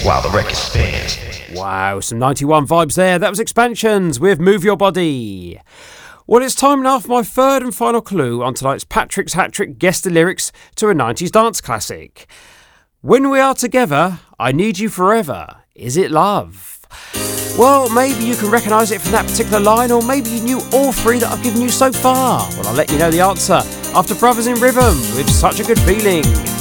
while the record spins. Wow, some 91 vibes there. That was Expansions with Move Your Body. Well, it's time now for my third and final clue on tonight's Patrick's Hat Trick guest the lyrics to a 90s dance classic. When we are together, I need you forever. Is it love? Well, maybe you can recognise it from that particular line, or maybe you knew all three that I've given you so far. Well, I'll let you know the answer after Brothers in Rhythm with Such a Good Feeling.